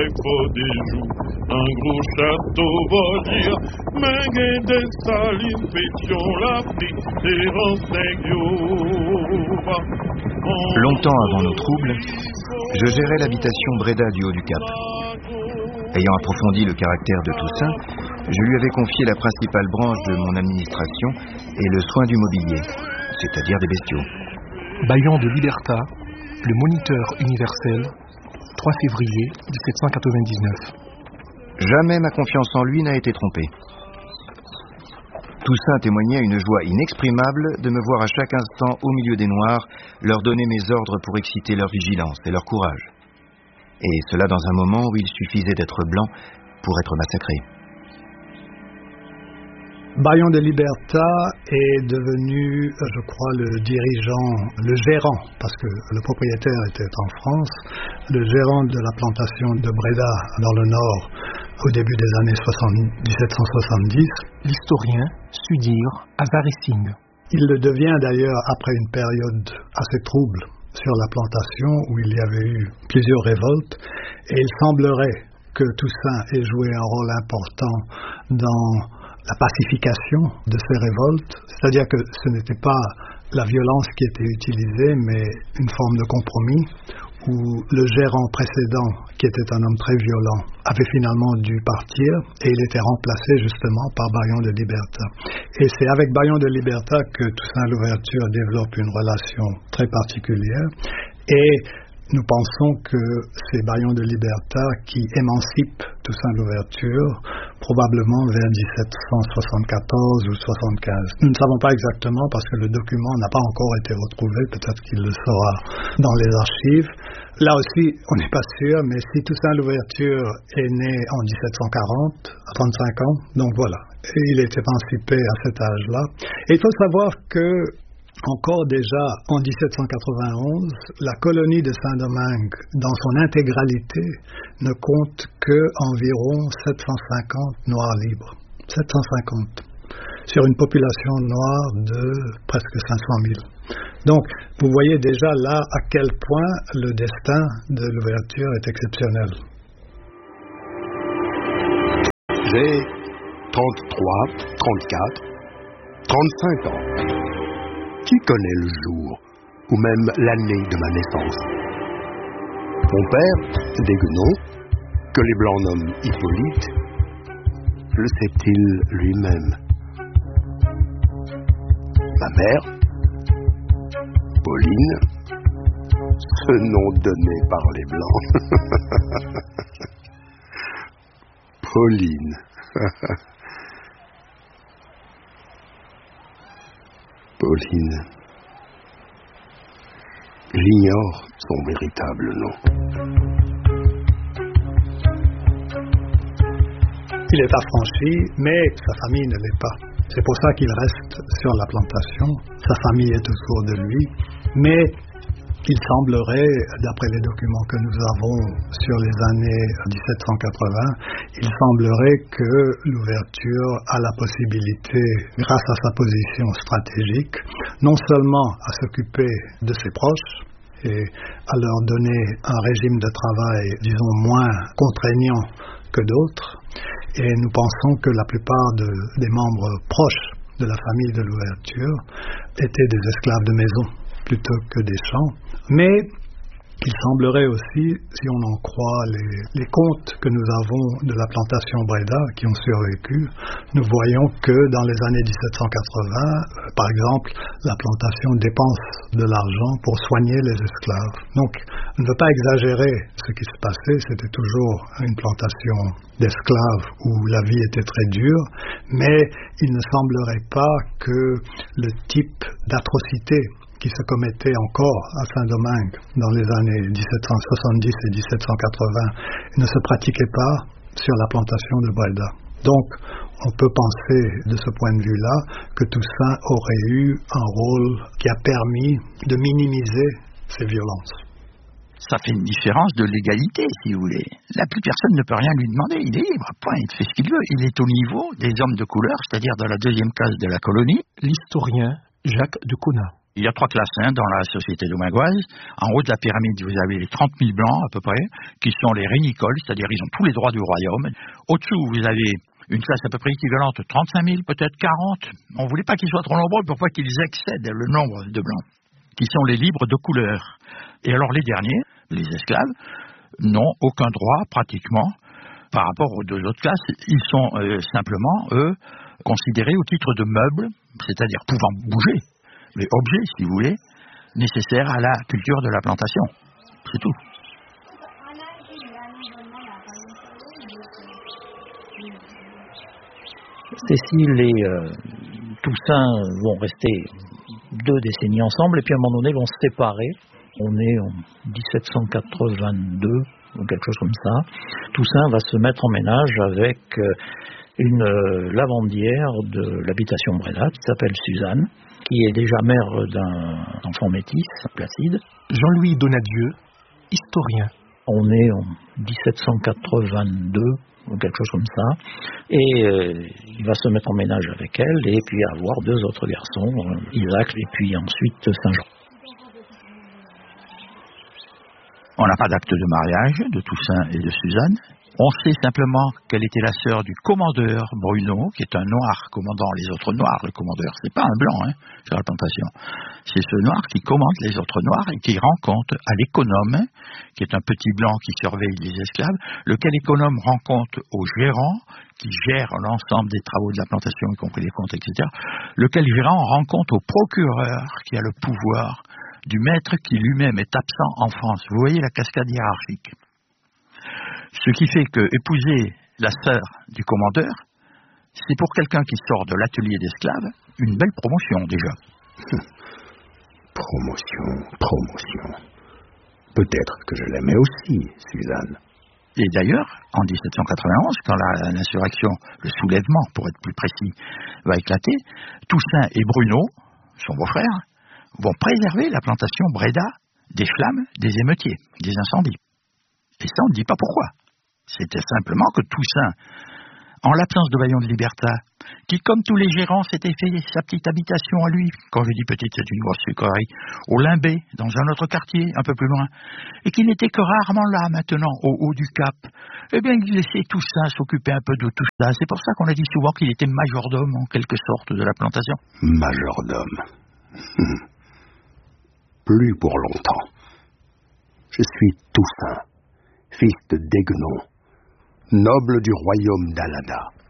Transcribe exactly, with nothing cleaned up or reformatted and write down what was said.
avec faux des joues. Un gros château va dire, mais gain des salines, pétion la vie, des renseignements. Longtemps avant nos troubles, je gérais l'habitation Bréda du Haut du Cap. Ayant approfondi le caractère de Toussaint, je lui avais confié la principale branche de mon administration et le soin du mobilier, c'est-à-dire des bestiaux. Baillion de Liberta, le moniteur universel, trois février dix-sept cent quatre-vingt-dix-neuf. Jamais ma confiance en lui n'a été trompée. Toussaint témoignait une joie inexprimable de me voir à chaque instant au milieu des Noirs, leur donner mes ordres pour exciter leur vigilance et leur courage. Et cela dans un moment où il suffisait d'être blanc pour être massacré. Baillion de Liberta est devenu, je crois, le dirigeant, le gérant, parce que le propriétaire était en France, le gérant de la plantation de Bréda dans le Nord au début des années dix-sept cent soixante-dix. L'historien Sudir Avarissing. Il le devient d'ailleurs après une période assez trouble sur la plantation où il y avait eu plusieurs révoltes, et il semblerait que Toussaint ait joué un rôle important dans la pacification de ces révoltes, c'est-à-dire que ce n'était pas la violence qui était utilisée, mais une forme de compromis où le gérant précédent, qui était un homme très violent, avait finalement dû partir et il était remplacé justement par Baillion de Liberta. Et c'est avec Baillion de Liberta que Toussaint Louverture développe une relation très particulière et nous pensons que c'est Baillion de Liberta qui émancipe Toussaint Louverture, probablement vers dix-sept cent soixante-quatorze ou soixante-quinze. Nous ne savons pas exactement parce que le document n'a pas encore été retrouvé, peut-être qu'il le sera dans les archives. Là aussi, on n'est pas sûr, mais si Toussaint Louverture est né en dix-sept cent quarante, à trente-cinq ans, donc voilà, et il est émancipé à cet âge-là. Et il faut savoir que encore déjà en dix-sept cent quatre-vingt-onze, la colonie de Saint-Domingue, dans son intégralité, ne compte qu'environ sept cent cinquante Noirs libres. sept cent cinquante. Sur une population noire de presque cinq cent mille. Donc, vous voyez déjà là à quel point le destin de l'ouverture est exceptionnel. J'ai trente-trois, trente-quatre, trente-cinq ans. Qui connaît le jour, ou même l'année de ma naissance? Mon père, Déguenon, que les Blancs nomment Hippolyte, le sait-il lui-même? Ma mère, Pauline, ce nom donné par les Blancs. Pauline. Pauline. J'ignore son véritable nom. Il est affranchi, mais sa famille ne l'est pas. C'est pour ça qu'il reste sur la plantation. Sa famille est autour de lui, mais il semblerait, d'après les documents que nous avons sur les années dix-sept cent quatre-vingts, il semblerait que l'ouverture a la possibilité, grâce à sa position stratégique, non seulement à s'occuper de ses proches et à leur donner un régime de travail, disons, moins contraignant que d'autres, et nous pensons que la plupart de, des membres proches de la famille de l'ouverture étaient des esclaves de maison plutôt que des champs. Mais il semblerait aussi, si on en croit les, les comptes que nous avons de la plantation Bréda qui ont survécu, nous voyons que dans les années dix-sept cent quatre-vingts, euh, par exemple, la plantation dépense de l'argent pour soigner les esclaves. Donc, on ne veut pas exagérer ce qui se passait, c'était toujours une plantation d'esclaves où la vie était très dure, mais il ne semblerait pas que le type d'atrocité qui se commettait encore à Saint-Domingue dans les années dix-sept cent soixante-dix et dix-sept cent quatre-vingts ne se pratiquait pas sur la plantation de Bréda. Donc, on peut penser de ce point de vue-là que Toussaint aurait eu un rôle qui a permis de minimiser ces violences. Ça fait une différence de légalité, si vous voulez. Là, plus personne ne peut rien lui demander. Il est libre, point, il fait ce qu'il veut. Il est au niveau des hommes de couleur, c'est-à-dire dans la deuxième case de la colonie. L'historien Jacques de Conat. Il y a trois classes hein, dans la société domingoise. En haut de la pyramide, vous avez les trente mille blancs à peu près, qui sont les régnicoles, c'est-à-dire ils ont tous les droits du royaume. Au-dessous, vous avez une classe à peu près équivalente, trente-cinq mille, peut-être quarante. On ne voulait pas qu'ils soient trop nombreux pour pas qu'ils excèdent le nombre de blancs, qui sont les libres de couleur. Et alors les derniers, les esclaves, n'ont aucun droit pratiquement par rapport aux deux autres classes. Ils sont euh, simplement, eux, considérés au titre de meubles, c'est-à-dire pouvant bouger, mais objets, si vous voulez, nécessaires à la culture de la plantation. C'est tout. Cécile et euh, Toussaint vont rester deux décennies ensemble et puis à un moment donné vont se séparer. On est en dix-sept cent quatre-vingt-deux ou quelque chose comme ça. Toussaint va se mettre en ménage avec une euh, lavandière de l'habitation Bréda qui s'appelle Suzanne, qui est déjà mère d'un enfant métis, Placide. Jean-Louis Donadieu, historien. On est en dix-sept cent quatre-vingt-deux ou quelque chose comme ça, et euh, il va se mettre en ménage avec elle et puis avoir deux autres garçons, euh, Isaac et puis ensuite Saint-Jean. On n'a pas d'acte de mariage de Toussaint et de Suzanne. On sait simplement qu'elle était la sœur du commandeur Bruno, qui est un noir commandant les autres noirs. Le commandeur, c'est pas un blanc hein, sur la plantation. C'est ce noir qui commande les autres noirs et qui rend compte à l'économe, qui est un petit blanc qui surveille les esclaves, lequel économe rend compte au gérant, qui gère l'ensemble des travaux de la plantation, y compris les comptes, et cetera, lequel gérant rend compte au procureur, qui a le pouvoir du maître qui lui-même est absent en France. Vous voyez la cascade hiérarchique. Ce qui fait que épouser la sœur du commandeur, c'est pour quelqu'un qui sort de l'atelier d'esclaves, une belle promotion déjà. Promotion, promotion. Peut-être que je l'aimais aussi, Suzanne. Et d'ailleurs, en dix-sept cent quatre-vingt-onze, quand la, l'insurrection, le soulèvement, pour être plus précis, va éclater, Toussaint et Bruno, son beau-frère, vont préserver la plantation Bréda des flammes des émeutiers, des incendies. Et ça, on ne dit pas pourquoi. C'était simplement que Toussaint, en l'absence de Bayon de Liberta, qui, comme tous les gérants, s'était fait sa petite habitation à lui, quand je dis petite, c'est une grosse sucrerie, au Limbé, dans un autre quartier, un peu plus loin, et qu'il n'était que rarement là, maintenant, au haut du Cap, eh bien, il laissait Toussaint s'occuper un peu de tout ça. C'est pour ça qu'on a dit souvent qu'il était majordome, en quelque sorte, de la plantation. Majordome. Plus pour longtemps. Je suis Toussaint, fils de d'Aiguenon, noble du royaume d'Alada.